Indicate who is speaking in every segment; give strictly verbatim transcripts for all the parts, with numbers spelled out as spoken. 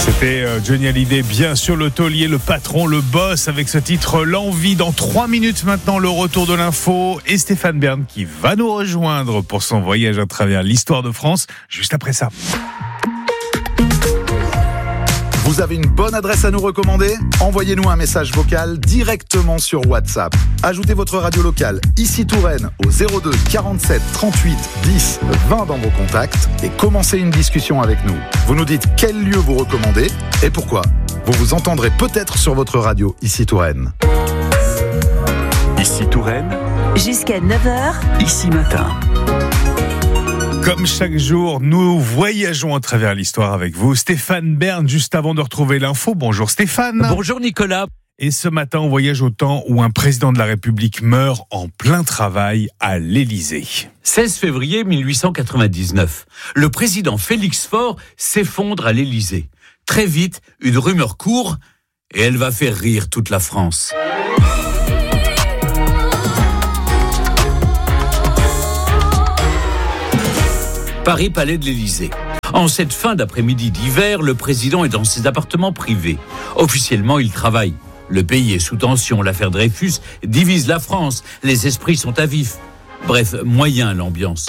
Speaker 1: C'était euh, Johnny Hallyday, bien sûr, le taulier, le patron, le boss, avec ce titre L'Envie. Dans trois minutes maintenant, le retour de l'info et Stéphane Bern qui va nous rejoindre pour son voyage à travers l'histoire de France, juste après ça.
Speaker 2: Vous avez une bonne adresse à nous recommander ? Envoyez-nous un message vocal directement sur WhatsApp. Ajoutez votre radio locale, ici Touraine, au zéro deux quarante-sept trente-huit dix vingt dans vos contacts et commencez une discussion avec nous. Vous nous dites quel lieu vous recommandez et pourquoi. Vous vous entendrez peut-être sur votre radio, ici Touraine.
Speaker 3: Ici Touraine.
Speaker 4: Jusqu'à neuf heures.
Speaker 3: Ici Matin.
Speaker 1: Comme chaque jour, nous voyageons à travers l'histoire avec vous. Stéphane Bern, juste avant de retrouver l'info. Bonjour Stéphane.
Speaker 5: Bonjour Nicolas.
Speaker 1: Et ce matin, on voyage au temps où un président de la République meurt en plein travail à l'Élysée.
Speaker 5: seize février mille huit cent quatre-vingt-dix-neuf. Le président Félix Faure s'effondre à l'Élysée. Très vite, une rumeur court et elle va faire rire toute la France. Paris, palais de l'Élysée. En cette fin d'après-midi d'hiver, le président est dans ses appartements privés. Officiellement, il travaille. Le pays est sous tension. L'affaire Dreyfus divise la France. Les esprits sont à vif. Bref, moyen l'ambiance.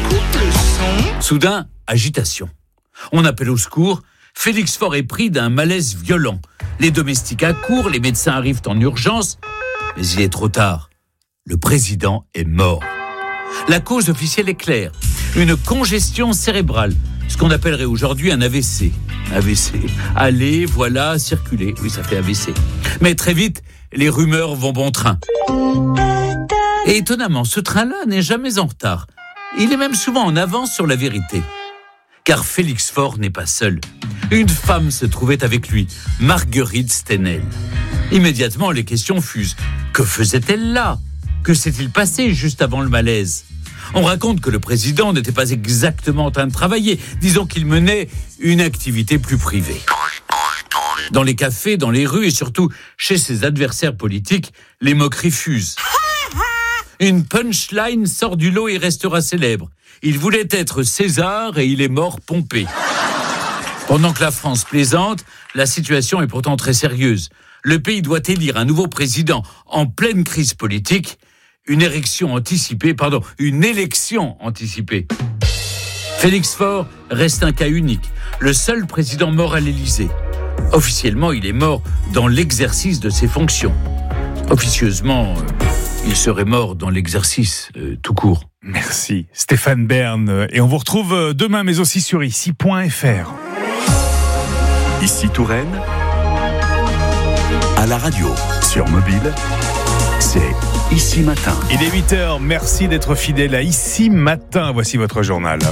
Speaker 5: Soudain, agitation. On appelle au secours. Félix Faure est pris d'un malaise violent. Les domestiques accourent, les médecins arrivent en urgence. Mais il est trop tard. Le président est mort. La cause officielle est claire. Une congestion cérébrale, ce qu'on appellerait aujourd'hui un A V C. A V C. Aller, voilà, circuler. Oui, ça fait A V C. Mais très vite, les rumeurs vont bon train. Et étonnamment, ce train-là n'est jamais en retard. Il est même souvent en avance sur la vérité. Car Félix Faure n'est pas seul. Une femme se trouvait avec lui, Marguerite Stenel. Immédiatement, les questions fusent. Que faisait-elle là ? Que s'est-il passé juste avant le malaise ? On raconte que le président n'était pas exactement en train de travailler. Disons qu'il menait une activité plus privée. Dans les cafés, dans les rues et surtout chez ses adversaires politiques, les moqueries fusent. Une punchline sort du lot et restera célèbre. Il voulait être César et il est mort Pompée. Pendant que la France plaisante, la situation est pourtant très sérieuse. Le pays doit élire un nouveau président en pleine crise politique. Une élection anticipée, pardon, une élection anticipée. Félix Faure reste un cas unique, le seul président mort à l'Élysée. Officiellement, il est mort dans l'exercice de ses fonctions. Officieusement, euh, il serait mort dans l'exercice euh, tout court.
Speaker 1: Merci Stéphane Bern. Et on vous retrouve demain, mais aussi sur ici point f r.
Speaker 3: Ici Touraine. À la radio, sur mobile, c'est Ici Matin.
Speaker 1: Il est huit heures, merci d'être fidèle à Ici Matin. Voici votre journal.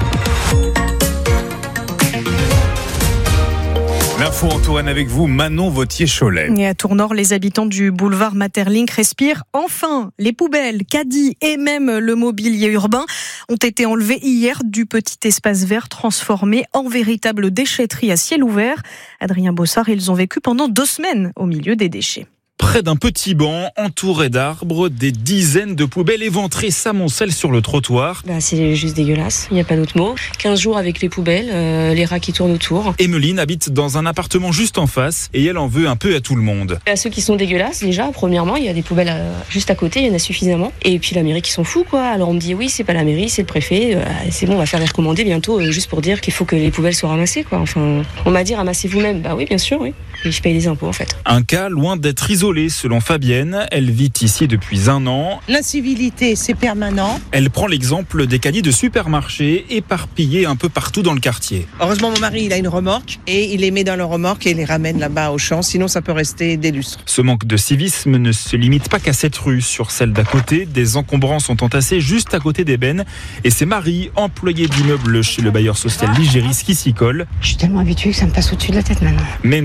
Speaker 1: L'info en Touraine avec vous, Manon Vauthier-Cholet.
Speaker 6: Et à Tournord, les habitants du boulevard Materlink respirent enfin. Les poubelles, caddies et même le mobilier urbain ont été enlevés hier du petit espace vert transformé en véritable déchetterie à ciel ouvert. Adrien Bossard, ils ont vécu pendant deux semaines au milieu des déchets.
Speaker 7: Près d'un petit banc, entouré d'arbres, des dizaines de poubelles éventrées s'amoncellent sur le trottoir.
Speaker 8: Bah, c'est juste dégueulasse, il n'y a pas d'autre mot. quinze jours avec les poubelles, euh, les rats qui tournent autour.
Speaker 7: Emeline habite dans un appartement juste en face et elle en veut un peu à tout le monde.
Speaker 8: À ceux qui sont dégueulasses, déjà, premièrement, il y a des poubelles euh, juste à côté, il y en a suffisamment. Et puis la mairie qui s'en fout, quoi. Alors on me dit oui, c'est pas la mairie, c'est le préfet. Euh, c'est bon, on va faire les recommander bientôt, euh, juste pour dire qu'il faut que les poubelles soient ramassées, quoi. Enfin, on m'a dit ramassez vous-même. Bah oui, bien sûr, oui. Et je paye les impôts, en fait.
Speaker 7: Un cas loin d'être isolé, selon Fabienne. Elle vit ici depuis un an.
Speaker 9: L'incivilité, c'est permanent.
Speaker 7: Elle prend l'exemple des caddies de supermarchés éparpillés un peu partout dans le quartier.
Speaker 9: Heureusement, mon mari, il a une remorque et il les met dans la remorque et les ramène là-bas au champ. Sinon, ça peut rester des lustres.
Speaker 7: Ce manque de civisme ne se limite pas qu'à cette rue. Sur celle d'à côté, des encombrants sont entassés juste à côté des bennes. Et c'est Marie, employée d'immeuble chez le bailleur social Ligéris, qui s'y colle.
Speaker 10: Je suis tellement habituée que ça me passe au-dessus de la tête maintenant.
Speaker 7: Même si en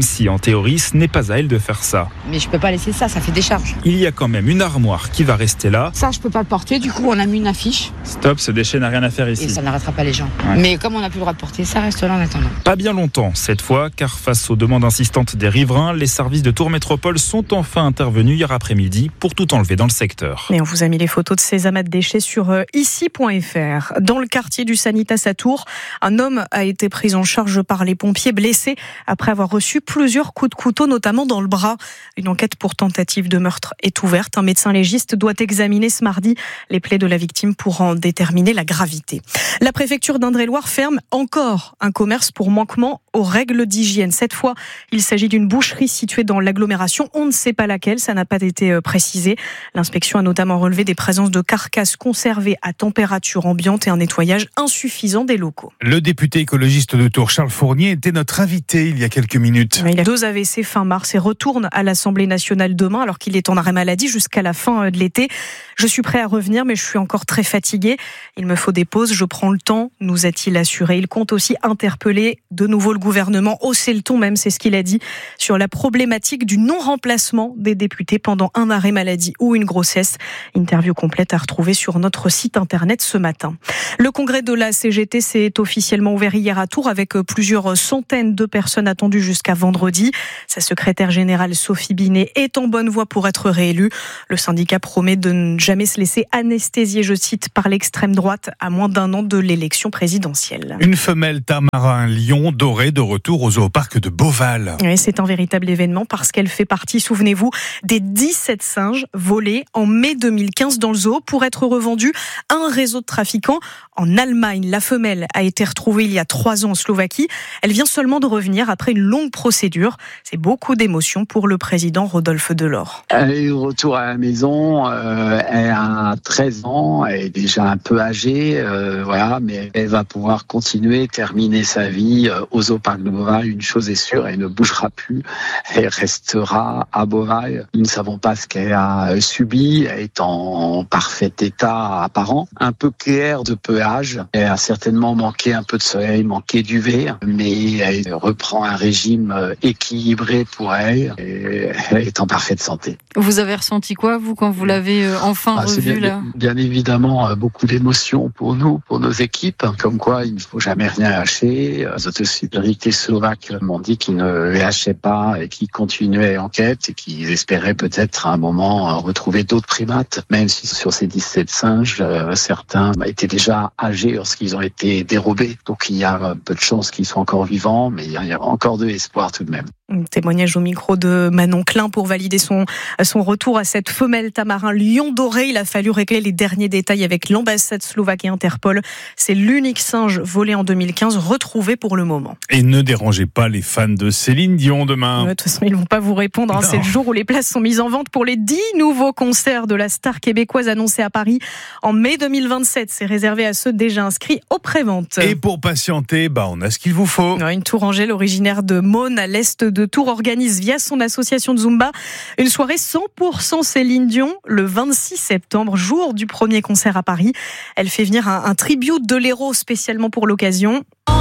Speaker 7: théorie, ce n'est pas à elle de faire ça.
Speaker 4: Mais je peux pas laisser ça, ça fait des charges.
Speaker 7: Il y a quand même une armoire qui va rester là.
Speaker 4: Ça, je peux pas le porter, du coup, on a mis une affiche.
Speaker 7: Stop, ce déchet n'a rien à faire ici.
Speaker 4: Et ça n'arrêtera pas les gens.
Speaker 7: Ouais.
Speaker 4: Mais comme on n'a plus le droit de porter, ça reste là en attendant.
Speaker 7: Pas bien longtemps cette fois, car face aux demandes insistantes des riverains, les services de Tours Métropole sont enfin intervenus hier après-midi pour tout enlever dans le secteur.
Speaker 6: Et on vous a mis les photos de ces amas de déchets sur ici point f r. Dans le quartier du Sanitas à Tours, un homme a été pris en charge par les pompiers, blessé après avoir reçu plusieurs coups de couteau, notamment dans le bras. Une enquête pour tentative de meurtre est ouverte. Un médecin légiste doit examiner ce mardi les plaies de la victime pour en déterminer la gravité. La préfecture d'Indre-et-Loire ferme encore un commerce pour manquement aux règles d'hygiène. Cette fois, il s'agit d'une boucherie située dans l'agglomération. On ne sait pas laquelle, ça n'a pas été précisé. L'inspection a notamment relevé des présences de carcasses conservées à température ambiante et un nettoyage insuffisant des locaux.
Speaker 1: Le député écologiste de Tours, Charles Fournier, était notre invité il y a quelques minutes.
Speaker 6: Il a deux A V C fin mars et retourne à l'Assemblée nationale demain alors qu'il est en arrêt maladie jusqu'à la fin de l'été. Je suis prêt à revenir mais je suis encore très fatigué. Il me faut des pauses, je prends le temps, nous a-t-il assuré. Il compte aussi interpeller de nouveau le gouvernement, hausser le ton même, c'est ce qu'il a dit, sur la problématique du non-remplacement des députés pendant un arrêt maladie ou une grossesse. Interview complète à retrouver sur notre site internet ce matin. Le congrès de la C G T s'est officiellement ouvert hier à Tours avec plusieurs centaines de personnes attendues jusqu'à vendredi. Sa secrétaire générale Sophie Binet est en bonne voie pour être réélue. Le syndicat promet de ne jamais se laisser anesthésier, je cite, par l'extrême droite à moins d'un an de l'élection présidentielle.
Speaker 1: Une femelle tamarin lion doré de retour au zooparc de Beauval.
Speaker 6: Oui, c'est un véritable événement parce qu'elle fait partie, souvenez-vous, des dix-sept singes volés en mai deux mille quinze dans le zoo pour être revendus à un réseau de trafiquants en Allemagne. La femelle a été retrouvée il y a trois ans en Slovaquie. Elle vient seulement de revenir après une longue procédure. C'est beaucoup d'émotions pour le président Rodolphe Delors.
Speaker 10: Elle est de retour à la maison, euh, elle a treize ans, elle est déjà un peu âgée, euh, voilà, mais elle va pouvoir continuer, terminer sa vie euh, au zooparc de Beauval. Une chose est sûre, elle ne bougera plus, elle restera à Beauval. Nous ne savons pas ce qu'elle a subi, elle est en parfait état apparent, un peu clair de peu âge. Elle a certainement manqué un peu de soleil, manqué d'U V, mais elle reprend un régime équilibré pour elle et elle est en parfaite santé.
Speaker 11: Vous avez ressenti quoi, vous, quand vous l'avez enfin
Speaker 10: ah,
Speaker 11: revu
Speaker 10: bien,
Speaker 11: là
Speaker 10: bien évidemment, beaucoup d'émotions pour nous, pour nos équipes, comme quoi il ne faut jamais rien lâcher. Les autorités slovaques m'ont dit qu'ils ne lâchaient pas et qu'ils continuaient l'enquête et qu'ils espéraient peut-être à un moment retrouver d'autres primates, même si sur ces dix-sept singes, certains étaient déjà âgés lorsqu'ils ont été dérobés. Donc il y a peu de chances qu'ils soient encore vivants, mais il y a encore de l'espoir tout de même.
Speaker 6: Un témoignage au micro de Manon Klein pour valider son, son retour à cette femelle tamarin lion doré. Il a fallu régler les derniers détails avec l'ambassade slovaque et Interpol. C'est l'unique singe volé en deux mille quinze retrouvé pour le moment.
Speaker 1: Et ne dérangez pas les fans de Céline Dion demain.
Speaker 6: De toute façon, ils ne vont pas vous répondre. Hein. C'est le jour où les places sont mises en vente pour les dix nouveaux concerts de la star québécoise annoncés à Paris en mai deux mille vingt-sept. C'est réservé à ceux déjà inscrits aux préventes.
Speaker 1: Et pour patienter, bah, on a ce qu'il vous faut.
Speaker 6: Une Tourangelle originaire de Mosnes à l'est de Tours organise via son association de Zumba une soirée cent pour cent Céline Dion le vingt-six septembre, jour du premier concert à Paris. Elle fait venir un, un tribute de l'héros spécialement pour l'occasion.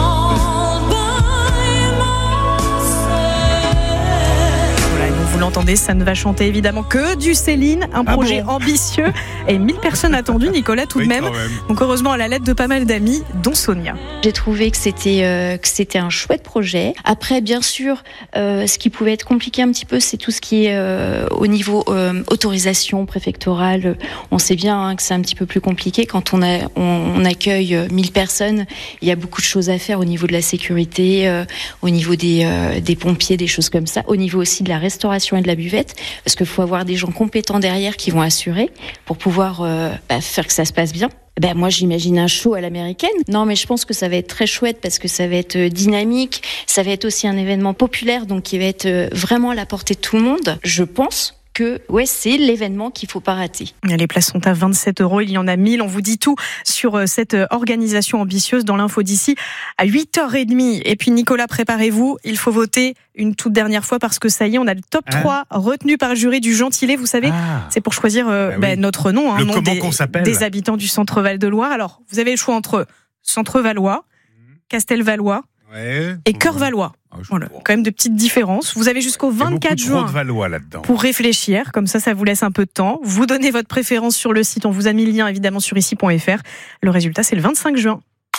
Speaker 6: Vous l'entendez, ça ne va chanter évidemment que du Céline, un
Speaker 1: ah
Speaker 6: projet
Speaker 1: bon
Speaker 6: ambitieux et mille personnes attendues, Nicolas, tout
Speaker 1: oui,
Speaker 6: de même.
Speaker 1: même.
Speaker 6: Donc heureusement à la lettre de pas mal d'amis, dont Sonia.
Speaker 12: J'ai trouvé que c'était euh, que c'était un chouette projet. Après, bien sûr, euh, ce qui pouvait être compliqué un petit peu, c'est tout ce qui est euh, au niveau euh, autorisation préfectorale. On sait bien hein, que c'est un petit peu plus compliqué quand on a on, on accueille mille personnes. Il y a beaucoup de choses à faire au niveau de la sécurité, euh, au niveau des euh, des pompiers, des choses comme ça, au niveau aussi de la restauration et de la buvette, parce qu'il faut avoir des gens compétents derrière qui vont assurer pour pouvoir euh, bah, faire que ça se passe bien. Ben moi j'imagine un show à l'américaine. Non mais je pense que ça va être très chouette parce que ça va être dynamique, ça va être aussi un événement populaire donc qui va être vraiment à la portée de tout le monde. Je pense que ouais, c'est l'événement qu'il ne faut pas rater.
Speaker 6: Les places sont à vingt-sept euros, il y en a mille. On vous dit tout sur cette organisation ambitieuse dans l'info d'ici à huit heures trente. Et puis Nicolas, préparez-vous, il faut voter une toute dernière fois parce que ça y est, on a le top hein trois retenu par le jury du Gentilé, vous savez. Ah. C'est pour choisir euh, bah oui. bah, notre nom, hein,
Speaker 1: le
Speaker 6: nom
Speaker 1: comment
Speaker 6: des,
Speaker 1: qu'on s'appelle
Speaker 6: des habitants du centre Val de Loire. Alors, vous avez le choix entre Centre Valois, Castelvalois,
Speaker 1: Ouais.
Speaker 6: et Cœur-Valois.
Speaker 1: Ah, je
Speaker 6: Voilà,
Speaker 1: comprends.
Speaker 6: quand même de petites différences. Vous avez jusqu'au
Speaker 1: Il y a
Speaker 6: vingt-quatre
Speaker 1: beaucoup trop
Speaker 6: juin
Speaker 1: de Valois là-dedans.
Speaker 6: pour réfléchir. Comme ça, ça vous laisse un peu de temps. Vous donnez votre préférence sur le site. On vous a mis le lien évidemment sur ici point f r. Le résultat, c'est le vingt-cinq juin.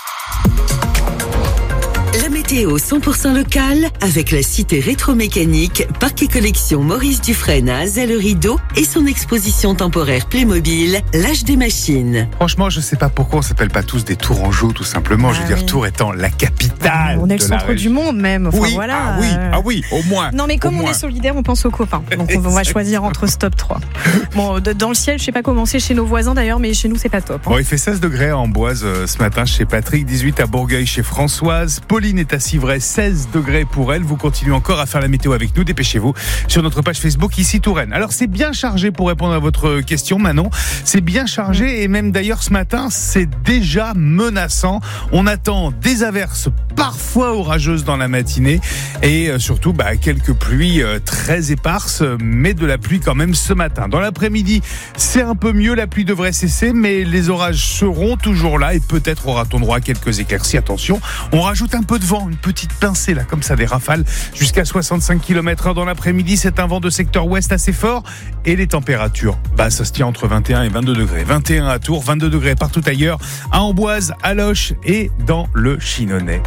Speaker 13: La météo cent pour cent locale avec la cité rétromécanique, parc et collection Maurice Dufresne à Azay-le-Rideau et son exposition temporaire Playmobil, l'âge des machines.
Speaker 1: Franchement, je sais pas pourquoi on s'appelle pas tous des Tourangeaux, tout simplement. je veux
Speaker 6: Ah
Speaker 1: dire,
Speaker 6: oui.
Speaker 1: Tours étant la capitale.
Speaker 6: On est le
Speaker 1: de la
Speaker 6: centre du
Speaker 1: région.
Speaker 6: monde même. Enfin,
Speaker 1: oui,
Speaker 6: voilà.
Speaker 1: ah oui, ah oui, au moins.
Speaker 6: Non mais comme
Speaker 1: au
Speaker 6: on
Speaker 1: moins.
Speaker 6: est solidaire, on pense aux copains. Donc on va choisir entre ce top trois. Bon, de- dans le ciel, je sais pas comment c'est chez nos voisins d'ailleurs, mais chez nous c'est pas top. hein.
Speaker 1: Bon, il fait seize degrés à Amboise euh, ce matin chez Patrick, dix-huit à Bourgueil chez Françoise. Pauline est à Civray, seize degrés pour elle. Vous continuez encore à faire la météo avec nous, dépêchez-vous sur notre page Facebook ici Touraine. Alors c'est bien chargé pour répondre à votre question Manon, c'est bien chargé et même d'ailleurs ce matin c'est déjà menaçant. On attend des averses parfois orageuses dans la matinée et euh, surtout bah, quelques pluies euh, très éparses mais de la pluie quand même ce matin. Dans l'après-midi c'est un peu mieux, la pluie devrait cesser mais les orages seront toujours là et peut-être aura-t-on droit à quelques éclaircies. Attention, on rajoute un peu de vent, une petite pincée là comme ça, des rafales jusqu'à soixante-cinq kilomètres heure dans l'après-midi. C'est un vent de secteur ouest assez fort et les températures, bah ça se tient entre vingt et un et vingt-deux degrés. vingt et un à Tours, vingt-deux degrés partout ailleurs, à Amboise, à Loches et dans le Chinonais.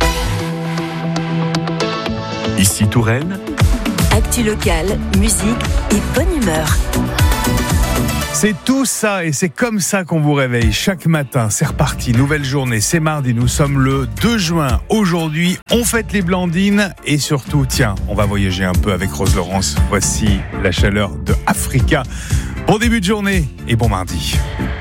Speaker 3: Ici Touraine,
Speaker 13: Actu locale, musique et bonne humeur.
Speaker 1: C'est tout ça et c'est comme ça qu'on vous réveille chaque matin. C'est reparti, nouvelle journée, c'est mardi, nous sommes le deux juin. Aujourd'hui, on fête les Blandines et surtout, tiens, on va voyager un peu avec Rose Laurence. Voici la chaleur de Africa. Bon début de journée et bon mardi.